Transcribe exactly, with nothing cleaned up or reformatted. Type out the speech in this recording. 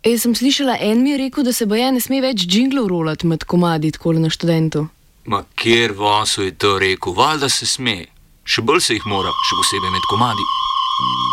Jaz sem slišala, en mi je rekel, da se boje ne sme več džinglov rolati med komadi, tako na študentu. Ma kjer vosu je to rekel? Valjda se sme. Še bolj se jih mora, še posebej med komadi.